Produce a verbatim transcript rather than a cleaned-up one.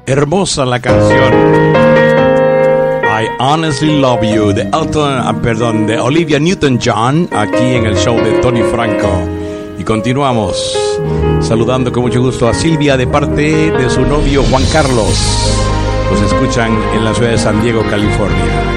Hermosa la canción I Honestly Love You de Elton, ah, perdón, de Olivia Newton-John, aquí en el show de Tony Franco. Y continuamos saludando con mucho gusto a Silvia de parte de su novio Juan Carlos. Los escuchan en la ciudad de San Diego, California.